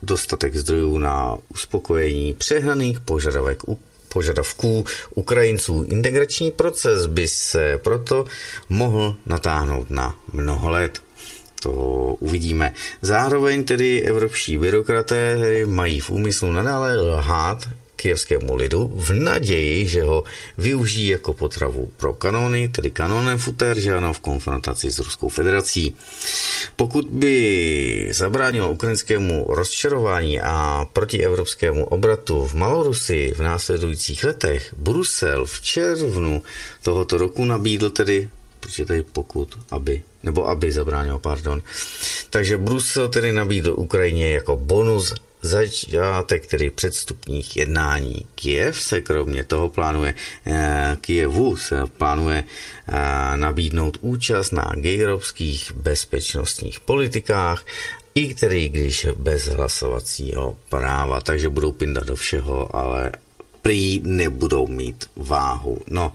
dostatek zdrojů na uspokojení přehnaných požadavek, požadavků Ukrajinců. Integrační proces by se proto mohl natáhnout na mnoho let. To uvidíme. Zároveň tedy evropští byrokraté mají v úmyslu nadále lhát kyjevskému lidu v naději, že ho využijí jako potravu pro kanony, tedy kanonem futer, že ano, v konfrontaci s Ruskou federací. Pokud by zabránilo ukrajinskému rozčarování a protievropskému obratu v Malorusii v následujících letech, Brusel v červnu tohoto roku nabídl tedy, protože tady pokud, aby, nebo aby zabránil, pardon. Takže Brusel tedy nabídl Ukrajině jako bonus začátek tedy předstupních jednání. Kyjev se kromě toho plánuje, Kyjevu se plánuje nabídnout účast na gejrovských bezpečnostních politikách, i který když bez hlasovacího práva, takže budou pindat do všeho, ale prý nebudou mít váhu. No,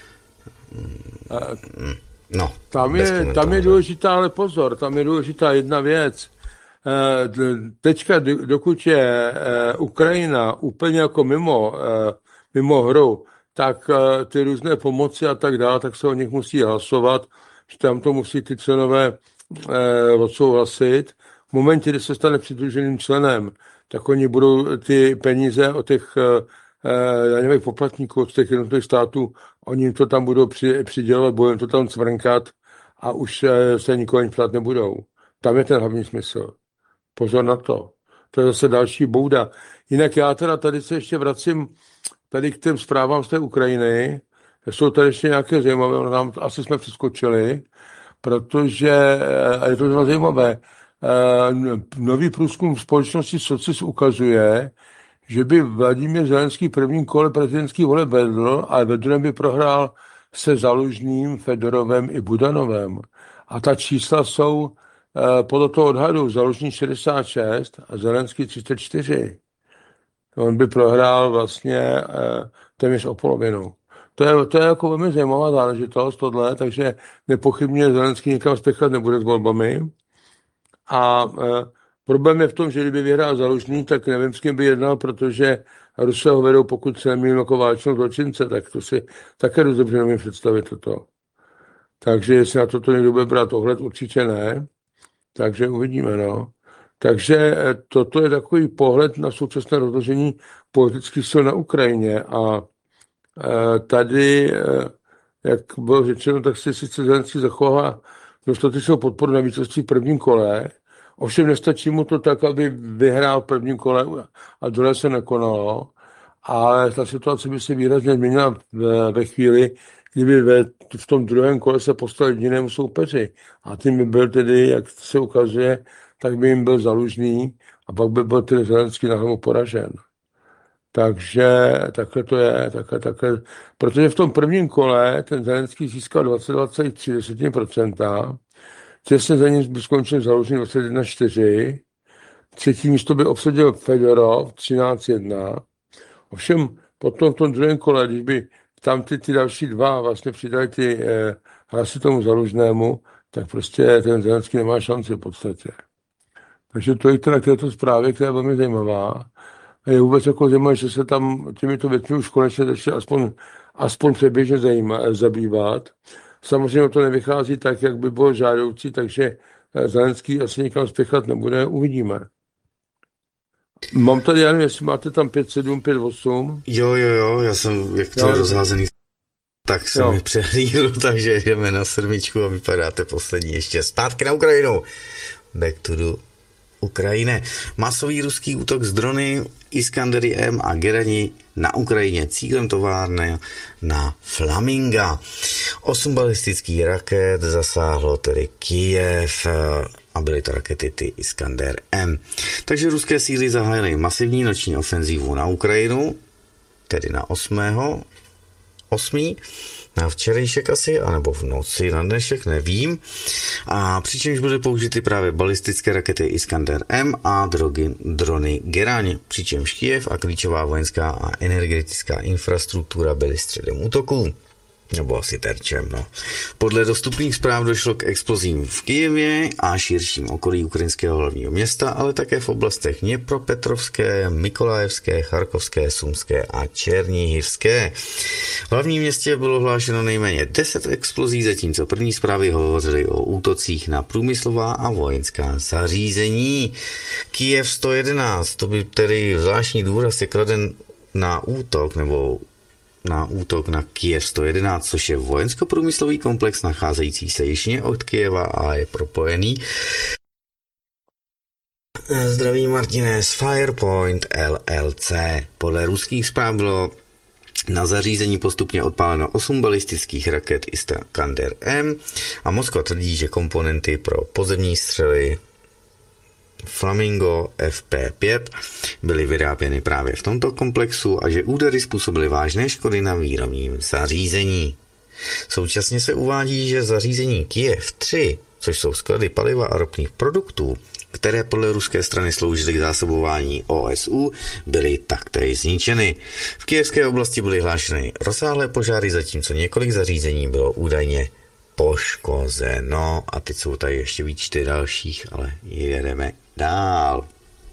no tam je, tam je důležitá, ale pozor, tam je důležitá jedna věc. Teďka, dokud je Ukrajina úplně jako mimo, mimo hru, tak ty různé pomoci a tak dále, tak se o nich musí hlasovat, že tam to musí ty členové odsouhlasit. V momentě, kdy se stane přidruženým členem, tak oni budou ty peníze od těch daňových poplatníků, od těch jednotlivých států, oni jim to tam budou přidělovat, budou jim to tam cvrnkat a už se nikoho nic ptát nebudou. Tam je ten hlavní smysl. Pozor na to. To je zase další bouda. Jinak já teda tady se ještě vracím tady k těm zprávám z té Ukrajiny. Jsou tady ještě nějaké zajímavé, nám asi jsme přeskočili, protože, a je to zajímavé, nový průzkum společnosti Socis ukazuje, že by Vladimír Zelenský prvním kole prezidentský voleb vedl, ale ve druhém by prohrál se Zalužným, Fedorovem i Budanovem. A ta čísla jsou podle toho odhadu Zalužný šedesát šest a Zelenský třicet čtyři. On by prohrál vlastně téměř o polovinu. To je, to je jako velmi zajímavá záležitost tohle, takže nepochybně Zelenský nikam spěchat nebude s volbami. A e, problém je v tom, že kdyby vyhrál Zalužný, tak nevím, s kým by jednal, protože Rusové ho vedou, pokud se nemýlím, jako válečnou zločince, tak to si také dost dobře nemůžu představit toto. Takže jestli na toto někdo bude brát ohled, určitě ne. Takže uvidíme, no. Takže toto je takový pohled na současné rozložení politických sil na Ukrajině a e, tady, e, jak bylo řečeno, tak si sice Zelenský zachová dostatečnou podporu na vítězství v prvním kole, ovšem nestačí mu to tak, aby vyhrál v prvním kole a druhé se nekonalo, ale ta situace by se výrazně změnila ve, ve chvíli, kdyby ve, v tom druhém kole se postal jedinému soupeři. A tím by byl tedy, jak se ukazuje, tak by jim byl Zalužný a pak by byl tedy Zelenský na hlavu poražen. Takže takhle to je, takhle, takhle. Protože v tom prvním kole ten Zelenský získal dvacet dva celá tři procenta, těsně za ním by skončil Zalužný dvacet jedna celá čtyři, třetí místo by obsadil Fedorov třináct jedna. Ovšem potom v tom druhém kole, když by tam ty, ty další dva vlastně přidali ty eh, hlasy tomu Zalužnému, tak prostě ten Zelenský nemá šanci v podstatě. Takže to je teda k této zprávě, která je velmi zajímavá. A je vůbec jako zajímavé, že se tam těmito věcmi už konečně začne aspoň, aspoň přeběžně zajímat, zabývat. Samozřejmě to nevychází tak, jak by bylo žádoucí, takže Zelenský asi nikam spěchat nebude, uvidíme. Mám tady, já nevím, jestli máte tam pět sedm, pět osm. Jo, jo, jo, já jsem, jak to je rozházený, tak jsem mi přehlídl, takže jdeme na sedmičku a vypadáte poslední ještě zpátky na Ukrajinu. Back to the Ukrajine. Masový ruský útok z drony Iskandery M a Gerani na Ukrajině. Cílem továrny na Flaminga. Osm balistických raket zasáhlo tedy Kyjev a byly to rakety ty Iskander M. Takže ruské síly zahájily masivní noční ofenzívu na Ukrajinu, tedy na osmého osmý na včerejšek asi, anebo v noci na dnešek, nevím. A přičemž byly použity právě balistické rakety Iskander M a drogy, drony Geraň, přičemž Kyjev a klíčová vojenská a energetická infrastruktura byly středem útoků. Nebo asi terčem, no. Podle dostupných zpráv došlo k explozím v Kyjevě a širším okolí ukrajinského hlavního města, ale také v oblastech Dněpropetrovské, Mykolajevské, Charkovské, Sumské a Černihivské. V hlavním městě bylo hlášeno nejméně deset explozí, zatímco první zprávy hovořily o útocích na průmyslová a vojenská zařízení. Kyjev sto jedenáct, to by tedy zvláštní důraz je kladen na útok nebo na útok na Kyjev sto jedenáct, což je vojensko-průmyslový komplex nacházející se jižně od Kyjeva a je propojený. Zdraví Martine z Firepoint L L C. Podle ruských zpráv bylo na zařízení postupně odpáleno osm balistických raket Iskander M a Moskva tvrdí, že komponenty pro pozemní střely Flamingo F P pět byly vyráběny právě v tomto komplexu a že údery způsobily vážné škody na výrobním zařízení. Současně se uvádí, že zařízení Kyjev tři, což jsou sklady paliva a ropných produktů, které podle ruské strany sloužily k zásobování O S U, byly taktéž zničeny. V kyjevské oblasti byly hlášeny rozsáhlé požáry, zatímco několik zařízení bylo údajně poškozeno. A teď jsou tady ještě výčty dalších, ale jedeme dál.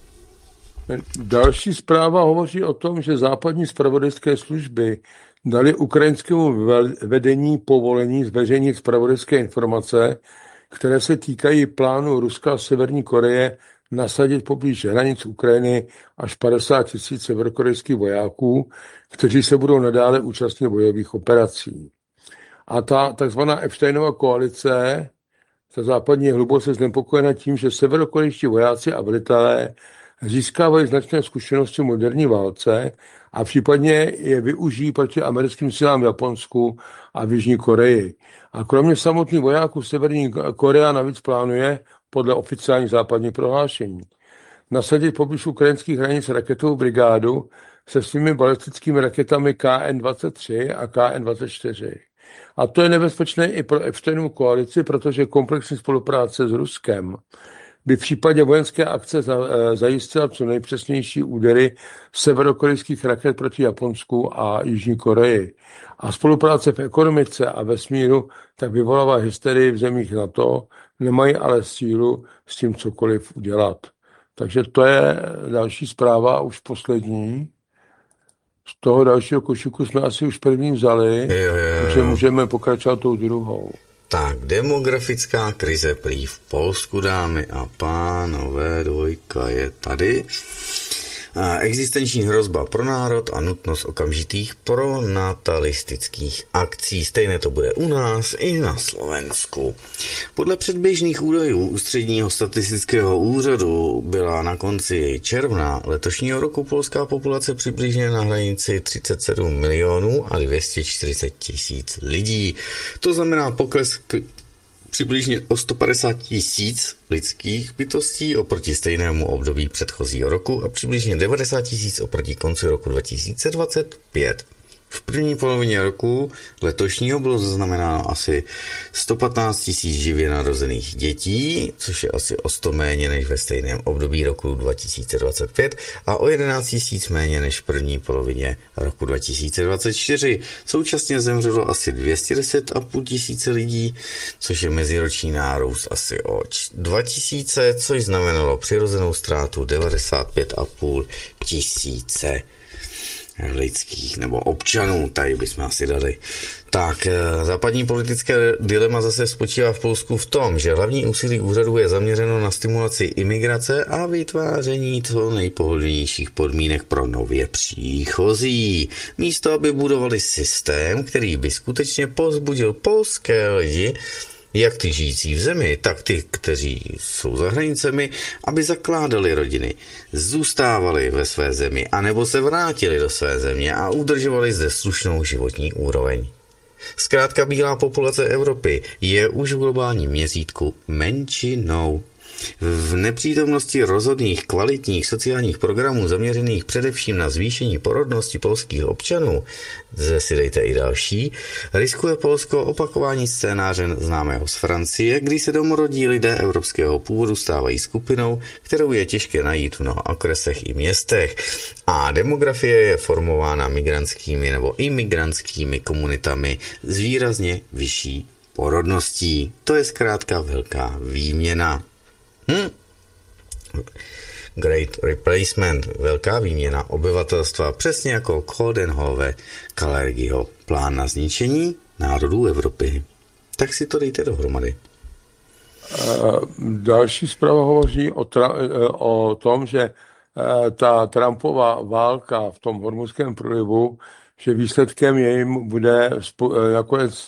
Další zpráva hovoří o tom, že západní zpravodajské služby dali ukrajinskému vedení povolení zveřejnit zpravodajské informace, které se týkají plánu Ruska a Severní Koreje nasadit poblíž hranic Ukrajiny až padesát tisíc severokorejských vojáků, kteří se budou nadále účastnit bojových operací. A ta takzvaná Epsteinova koalice, ta západní je hluboce znepokojena tím, že severokorejští vojáci a velitelé získávají značné zkušenosti v moderní válce a případně je využijí proti americkým silám v Japonsku a v Jižní Koreji. A kromě samotných vojáků Severní Korea navíc plánuje, podle oficiálních západních prohlášení, nasadit poblíž ukrajinských hranic raketovou brigádu se svými balistickými raketami K N dvacet tři a K N dvacet čtyři. A to je nebezpečné i pro Epsteinovu koalici, protože komplexní spolupráce s Ruskem by v případě vojenské akce zajistila co nejpřesnější údery severokorejských raket proti Japonsku a Jižní Koreji. A spolupráce v ekonomice a vesmíru tak vyvolává hysterii v zemích NATO, nemají ale sílu s tím cokoliv udělat. Takže to je další zpráva, už poslední. Z toho dalšího košíku jsme asi už první vzali, jo, jo, jo. Takže můžeme pokračovat tou druhou. Tak, demografická krize prý v Polsku, dámy a pánové, dvojka je tady. Existenční hrozba pro národ a nutnost okamžitých pronatalistických akcí. Stejně to bude u nás i na Slovensku. Podle předběžných údajů Ústředního statistického úřadu byla na konci června letošního roku polská populace přibližně na hranici třicet sedm milionů a dvě stě čtyřicet tisíc lidí. To znamená pokles k přibližně o sto padesát tisíc lidských bytostí oproti stejnému období předchozího roku a přibližně devadesát tisíc oproti konci roku dva tisíce dvacet pět. V první polovině roku letošního bylo zaznamenáno asi sto patnáct tisíc živě narozených dětí, což je asi o sto méně než ve stejném období roku dva tisíce dvacet pět a o jedenáct tisíc méně než v první polovině roku dva tisíce dvacet čtyři. Současně zemřelo asi dvě stě deset a půl tisíce lidí, což je meziroční nárůst asi o dva tisíce, což znamenalo přirozenou ztrátu devadesát pět a půl tisíce lidských nebo občanů, tady bychom asi dali. Tak, západní politické dilema zase spočívá v Polsku v tom, že hlavní úsilí úřadu je zaměřeno na stimulaci imigrace a vytváření co nejpohodlnějších podmínek pro nově příchozí. Místo, aby budovali systém, který by skutečně povzbudil polské lidi, jak ty žijící v zemi, tak ty, kteří jsou za hranicemi, aby zakládali rodiny, zůstávali ve své zemi, anebo se vrátili do své země a udržovali zde slušnou životní úroveň. Zkrátka bílá populace Evropy je už v globálním měřítku menšinou. V nepřítomnosti rozhodných kvalitních sociálních programů zaměřených především na zvýšení porodnosti polských občanů, zde si dejte i další, riskuje Polsko opakování scénáře známého z Francie, kdy se domorodí lidé evropského původu stávají skupinou, kterou je těžké najít v mnoha okresech i městech. A demografie je formována migrantskými nebo imigrantskými komunitami s výrazně vyšší porodností. To je zkrátka velká výměna. Hm? Great Replacement, velká výměna obyvatelstva, přesně jako Coudenhove Kalergiho plán na zničení národů Evropy. Tak si to dejte dohromady. Další zpráva hovoří o, tra- o tom, že ta Trumpova válka v tom Hormuzském průlivu, že výsledkem jejím bude nakonec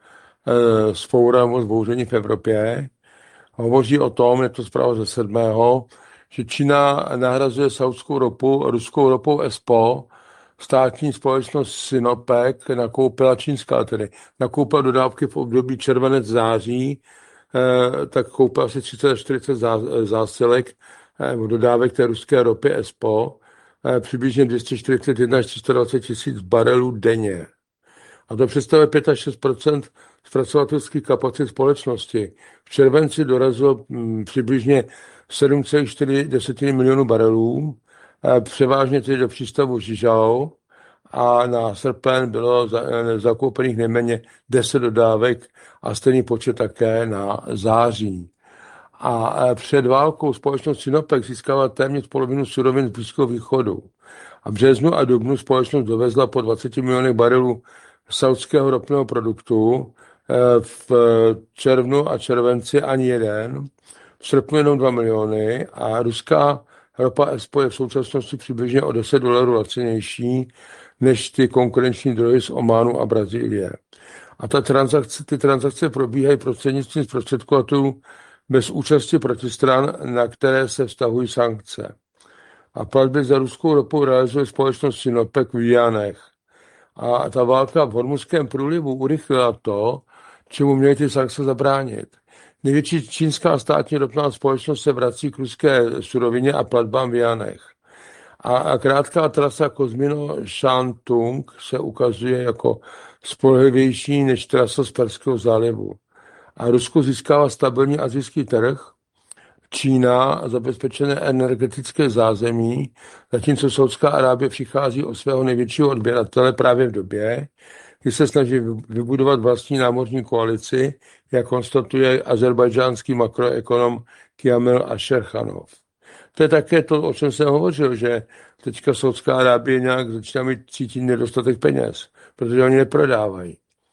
vzpoura zbouření v Evropě. Hovoří o tom, je to zpráva ze sedmého, že Čína nahrazuje saudskou ropu ruskou ropou E S P O, státní společnost Sinopec nakoupila čínská, tedy nakoupila dodávky v období červenec září, eh, tak koupila asi třicet až čtyřicet zá, zásilek eh, dodávek té ruské ropy E S P O, eh, přibližně dvě stě čtyřicet jedna až tři sta dvacet tisíc barelů denně. A to představuje pět až šest procent zpracovatelských kapacit společnosti. V červenci dorazilo hm, přibližně sedm celá čtyři milionů barelů, eh, převážně tedy do přístavu Žižao, a na srpen bylo za, eh, zakoupených nejméně deset dodávek a stejný počet také na září. A eh, před válkou společnost Sinopec získala téměř polovinu surovin z Blízkého východu. A v březnu a dubnu společnost dovezla po dvacet milionů barelů saudského ropného produktu, v červnu a červenci ani jeden, v srpnu jenom dva miliony a ruská ropa E S P O je v současnosti přibližně o deset dolarů lacinější než ty konkurenční drogy z Ománu a Brazílie. A ta transakce, ty transakce probíhají prostřednictvím zprostředkovatelů bez účasti protistran, na které se vztahují sankce. A platby za ruskou ropu realizuje společnost Sinopec v Janech. A ta válka v Hormuzském průlivu urychlila to, čemu měly ty sankce zabránit. Největší čínská státní ropná společnost se vrací k ruské surovině a platbám v Janech. A, a krátká trasa Kozmino-Shantung se ukazuje jako spolehlivější než trasa z Perského zálivu. A Rusko získává stabilní asijský trh, Čína zabezpečené energetické zázemí, zatímco Saudská Arábie přichází o svého největšího odběratele právě v době, kdy se snaží vybudovat vlastní námořní koalici, jak konstatuje azerbajdžánský makroekonom Kiamil Ašerchanov. To je také to, o čem jsem hovořil, že teďka Saudská Arábie nějak začíná mít cítit nedostatek peněz, protože oni neprodávají.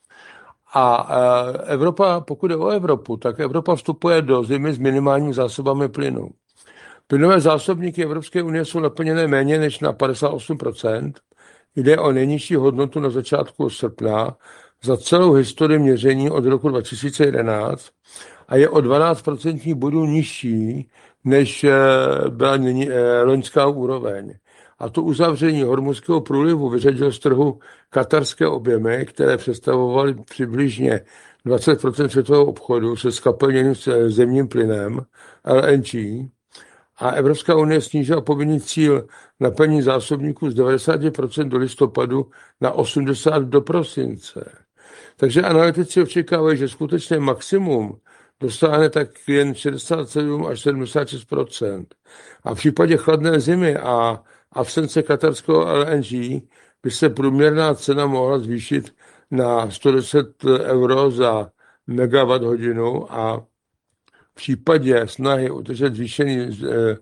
A Evropa, pokud je o Evropu, tak Evropa vstupuje do zimy s minimálními zásobami plynu. Plynové zásobníky Evropské unie jsou naplněné méně než na padesát osm procent. Jde o nejnižší hodnotu na začátku srpna za celou historii měření od roku dva tisíce jedenáct a je o dvanáct procentních bodů nižší, než byla loňská úroveň. A to uzavření Hormuzského průlivu vyřadilo z trhu katarské objemy, které představovaly přibližně dvacet procent světového obchodu se skapalněným zemním plynem L N G. A Evropská unie snížila povinný cíl naplnění zásobníků z devadesát procent do listopadu na osmdesát procent do prosince. Takže analytici očekávají, že skutečné maximum dosáhne tak jen šedesát sedm až sedmdesát šest procent. A v případě chladné zimy a absence katarského L N G by se průměrná cena mohla zvýšit na sto deset euro za megawatt hodinu a v případě snahy udržet zvýšený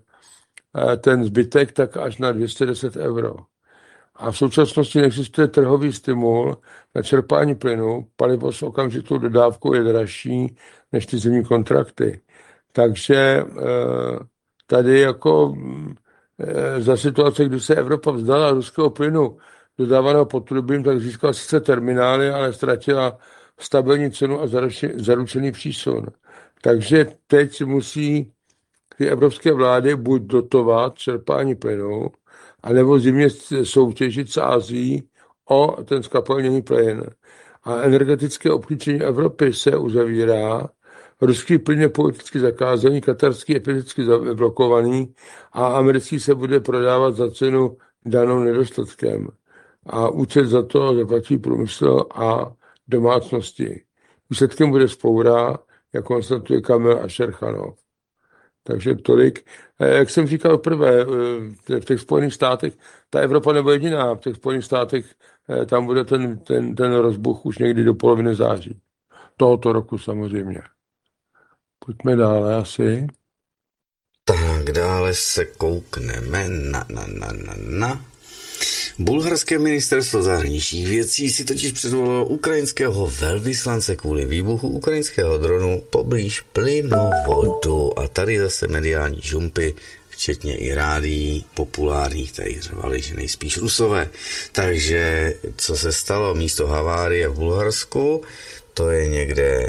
ten zbytek tak až na dvě stě deset euro. A v současnosti neexistuje trhový stimul na čerpání plynu. Palivo s okamžitou dodávkou je dražší než ty zimní kontrakty. Takže tady jako za situace, kdy se Evropa vzdala ruského plynu dodávaného potrubím, tak získala sice terminály, ale ztratila stabilní cenu a zaručený přísun. Takže teď musí ty evropské vlády buď dotovat čerpání plynu, anebo zimně soutěžit s Ázií o ten skapalněný plyn. A energetické obklíčení Evropy se uzavírá ruský plyn je politicky zakázaný, katarský je politicky zablokovaný a americký se bude prodávat za cenu danou nedostatkem. A účet za to zaplatí průmysl a domácnosti. Výsledkem bude vzpoura, jak konstatuje Kamil Ašerchanov. Takže tolik. Jak jsem říkal prvé, v těch Spojených státech, ta Evropa nebo jediná, v těch Spojených státech tam bude ten, ten, ten rozbuch už někdy do poloviny září. Tohoto roku samozřejmě. Pojďme dále asi. Tak dále se koukneme na, na, na, na, na. Bulharské ministerstvo zahraničních věcí si totiž předvolalo ukrajinského velvyslance kvůli výbuchu ukrajinského dronu poblíž plynovodu. A tady zase mediální žumpy, včetně i rádií populárních, tady řvali, že nejspíš Rusové. Takže co se stalo místo havárie v Bulharsku, to je někde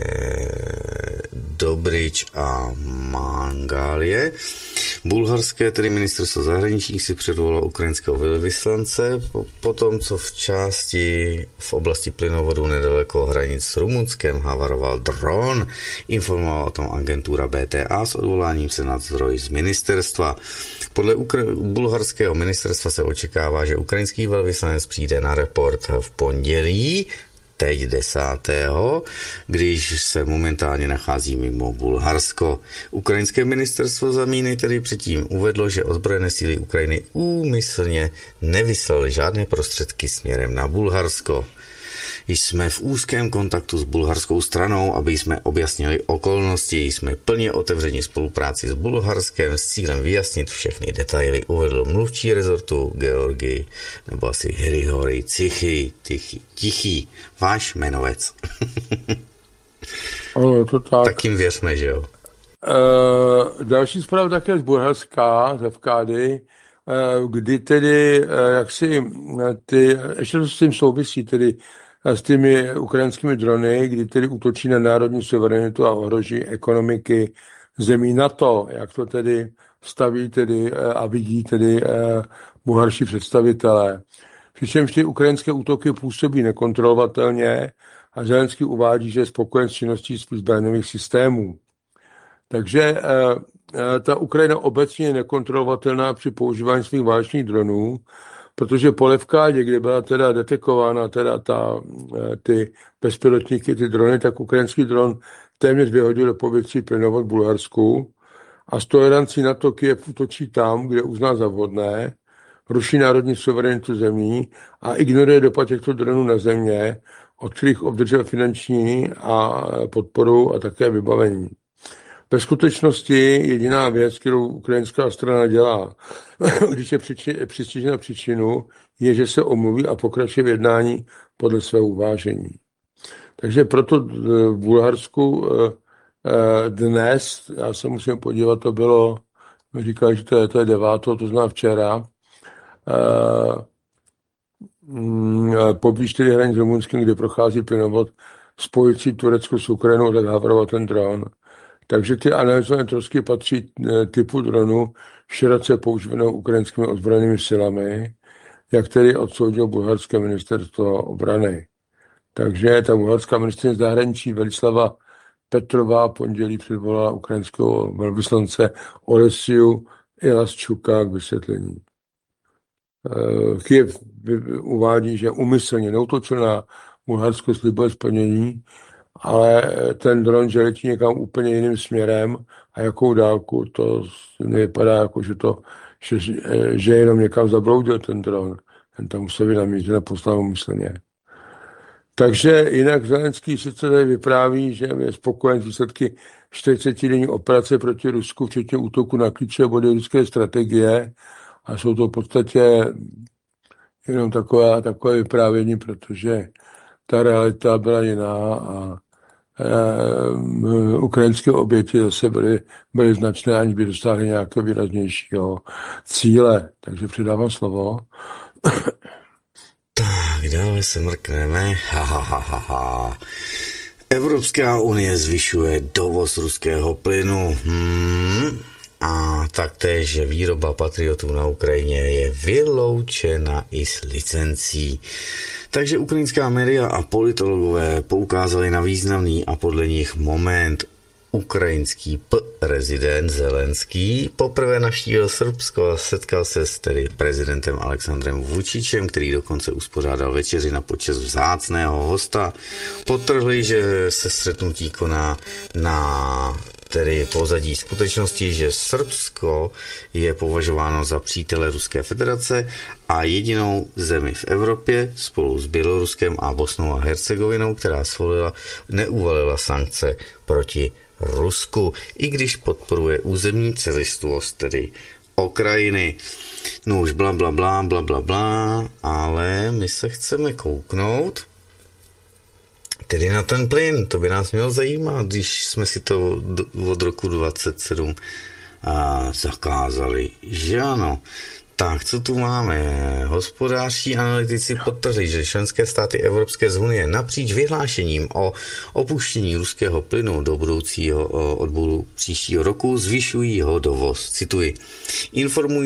Dobrič a Mangálie. Bulharské, tedy ministerstvo zahraničí, si předvolalo ukrajinského velvyslance po, po tom, co v části v oblasti plynovodu nedaleko hranic s Rumunskem havaroval dron. Informovala o tom agentura B T A s odvoláním se na zdroj z ministerstva. Podle ukra- bulharského ministerstva se očekává, že ukrajinský velvyslanec přijde na report v pondělí, teď desátého když se momentálně nachází mimo Bulharsko. Ukrajinské ministerstvo zamíny tedy předtím uvedlo, že ozbrojené síly Ukrajiny úmyslně nevyslaly žádné prostředky směrem na Bulharsko. Jsme v úzkém kontaktu s bulharskou stranou, aby jsme objasnili okolnosti. Jsme plně otevřeni spolupráci s Bulharskem s cílem vyjasnit všechny detaily, uvedl mluvčí rezortu Georgi, nebo asi Hrigorij Tichý, tichý, tichý, váš jmenovec. Ano, to tak. Tak jim věřme, že jo. E, další zpráva také z Bulharska, z Evkády, e, kdy tedy, e, jak si ty, ještě to s tím souvisí, tedy s těmi ukrajinskými drony, kdy tedy útočí na národní suverenitu a ohroží ekonomiky zemí NATO, jak to tedy staví tedy a vidí tedy bulharští představitelé. Přičemž ty ukrajinské útoky působí nekontrolovatelně a Zelenský uvádí, že je spokojen s činností zbrojních systémů. Takže ta Ukrajina obecně je nekontrolovatelná při používání svých válečných dronů, protože po Levkádě, kde byla teda detekována teda ta, ty bezpilotníky, ty drony, tak ukrajinský dron téměř vyhodil do povětří plynovod v Bulharsku a s tolerancí na to Kyjev útočí tam, kde uzná za vhodné, ruší národní suverenitu zemí a ignoruje dopad těchto dronů na země, od kterých obdržel finanční a podporu a také vybavení. Ve skutečnosti jediná věc, kterou ukrajinská strana dělá, když je přistižena příčinu, je, že se omluví a pokračuje v jednání podle svého uvážení. Takže proto v Bulharsku dnes, já se musím podívat, to bylo, říkali, že to je, to je devátou, to znamená včera, poblíž tedy hranic s Rumunskem, kde prochází plynovod spojující Turecko s Ukrajinou, tak havaroval ten dron. Takže ty analyzované trosky patří typu dronu široce používanou ukrajinskými ozbrojenými silami, jak tedy odsoudil bulharské ministerstvo obrany. Takže ta bulharská ministryně zahraničí Velislava Petrová pondělí předvolala ukrajinského velvyslance Olesiu Ilaščuka k vysvětlení. Kyjev uvádí, že úmyslně neútočil na Bulharsko, slibuje splnění, ale ten dron, že letí někam úplně jiným směrem a jakou dálku, to nevypadá jako, že to, že, že jenom někam zabloudil ten dron. Ten tam musel být namířen a poslal umyslně. Takže jinak Zelenský sice tady vypráví, že je spokojen s výsledky čtyřicetidenní operace proti Rusku, včetně útoku na klíčové body ruské strategie, a jsou to v podstatě jenom takové, takové vyprávění, protože ta realita byla jiná a e, ukrajinské oběti zase byly, byly značné, aniž by dosáhly nějakého výraznějšího cíle. Takže předávám slovo. Tak, dále se mrkneme. Ha, ha, ha, ha, ha. Evropská unie zvyšuje dovoz ruského plynu. Hmm. A taktéž, že výroba patriotů na Ukrajině je vyloučena i s licencí. Takže ukrajinská média a politologové poukázali na významný a podle nich moment ukrajinský prezident Zelenský poprvé navštívil Srbsko a setkal se s tedy prezidentem Alexandrem Vučičem, který dokonce uspořádal večeři na počest vzácného hosta. Podtrhli, že se střetnutí koná na tedy pozadí skutečnosti, že Srbsko je považováno za přítele Ruské federace a jedinou zemi v Evropě spolu s Běloruskem a Bosnou a Hercegovinou, která svolila, neuvalila sankce proti Rusku, i když podporuje územní celistvost, tedy Ukrajiny. No už bla bla bla bla bla bla, ale my se chceme kouknout tedy na ten plyn, to by nás mělo zajímat, když jsme si to od roku dvacet sedm a, zakázali, že ano. Tak, co tu máme? Hospodářští analytici podtrhli, že členské státy Evropské unie napříč vyhlášením o opuštění ruského plynu do budoucího odboru příštího roku zvyšují jeho dovoz. Cituji. Informují